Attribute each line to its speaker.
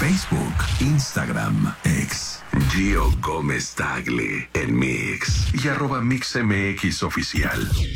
Speaker 1: Facebook, Instagram, X. Gio Gómez Tagle, el Mix. Y @MixMX Oficial.